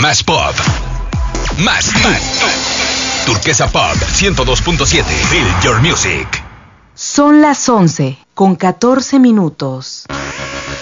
Más pop. Más tú. Turquesa Pop 102.7. Feel your music. Son las 11:14.